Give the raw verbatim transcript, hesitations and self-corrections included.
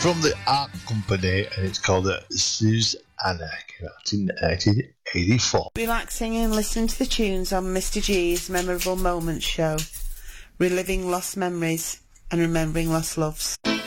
from the Art Company, and it's called uh, Susanna, came out in nineteen eighty-four. Relaxing and listening to the tunes on Mister G's Memorable Moments show, reliving lost memories and remembering lost loves.